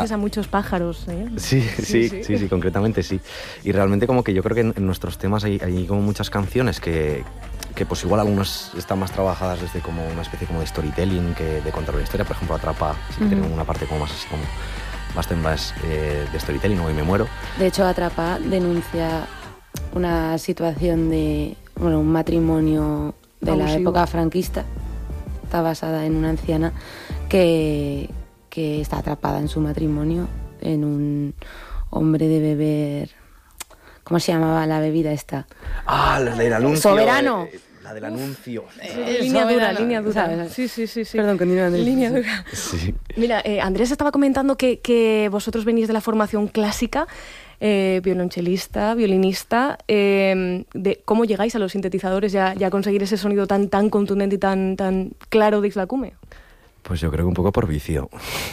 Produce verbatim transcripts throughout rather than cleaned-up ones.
gracias a muchos pájaros, ¿eh? Sí, sí, sí, sí, sí, sí, concretamente sí. Y realmente como que yo creo que en, en nuestros temas hay, hay como muchas canciones que, que pues igual algunas están más trabajadas desde como una especie como de storytelling que de contar una historia. Por ejemplo, Atrapa sí que uh-huh. tiene una parte como más así como más temas eh, de storytelling, o Hoy me muero. De hecho, Atrapa denuncia una situación de, bueno, un matrimonio de Abusivo. La época franquista. Está basada en una anciana que, que está atrapada en su matrimonio, en un hombre de beber... ¿Cómo se llamaba la bebida esta? Ah, la del anuncio. ¡Soberano! Eh, la del anuncio. Eh, línea dura, línea dura. ¿Sabes? Sí, sí, sí, sí. Perdón, continúa, Andrés. Línea dura. Sí. Mira, eh, Andrés estaba comentando que, que vosotros venís de la formación clásica, eh, violonchelista, violinista. Eh, de ¿Cómo llegáis a los sintetizadores y a, y a conseguir ese sonido tan, tan contundente y tan, tan claro de Isla Cume? Pues yo creo que un poco por vicio.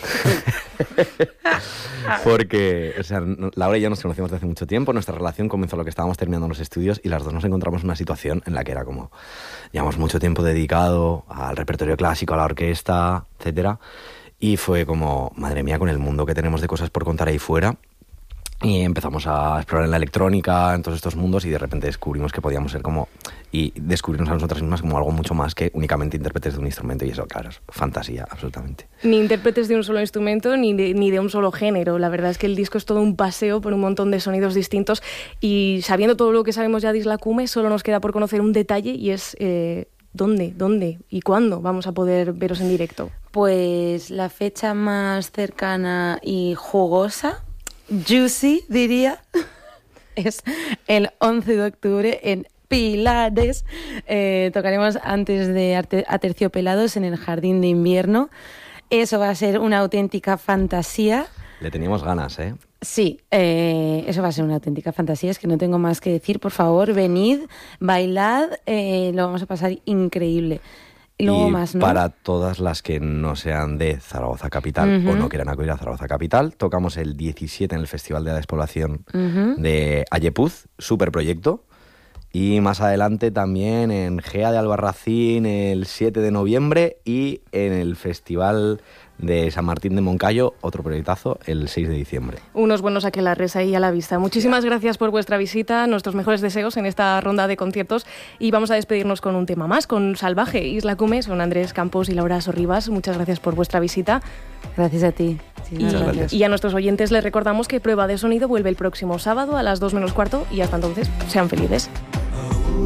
Porque, o sea, Laura y yo nos conocemos desde hace mucho tiempo, nuestra relación comenzó a lo que estábamos terminando los estudios y las dos nos encontramos en una situación en la que era como, llevamos mucho tiempo dedicado al repertorio clásico, a la orquesta, etcétera, y fue como, madre mía, con el mundo que tenemos de cosas por contar ahí fuera. Y empezamos a explorar en la electrónica, en todos estos mundos, y de repente descubrimos que podíamos ser como... Y descubrirnos a nosotras mismas como algo mucho más que únicamente intérpretes de un instrumento, y eso, claro, es fantasía, absolutamente. Ni intérpretes de un solo instrumento, ni de, ni de un solo género. La verdad es que el disco es todo un paseo por un montón de sonidos distintos, y sabiendo todo lo que sabemos ya de Isla Cume, solo nos queda por conocer un detalle, y es... Eh, ¿Dónde, dónde y cuándo vamos a poder veros en directo? Pues la fecha más cercana y jugosa... Juicy, diría, es el once de octubre en Pilares. Eh, tocaremos antes de Aterciopelados en el Jardín de Invierno. Eso va a ser una auténtica fantasía. Le teníamos ganas, ¿eh? Sí, eh, eso va a ser una auténtica fantasía. Es que no tengo más que decir. Por favor, venid, bailad, eh, lo vamos a pasar increíble. Y luego y más, ¿no? Para todas las que no sean de Zaragoza Capital uh-huh. o no quieran acudir a Zaragoza Capital, tocamos el diecisiete en el Festival de la Despoblación uh-huh. de Ayepuz, super proyecto. Y más adelante también en Gea de Albarracín el siete de noviembre y en el Festival de San Martín de Moncayo, otro proyectazo, el seis de diciembre. Unos buenos aquelarres ahí a la vista. Muchísimas yeah. gracias por vuestra visita, nuestros mejores deseos en esta ronda de conciertos, y vamos a despedirnos con un tema más, con Salvaje, Isla Cume. Son Andrés Campos y Laura Sorribas. Muchas gracias por vuestra visita. Gracias a ti. Sí, y, gracias. y a nuestros oyentes les recordamos que Prueba de Sonido vuelve el próximo sábado a las dos menos cuarto, y hasta entonces, sean felices.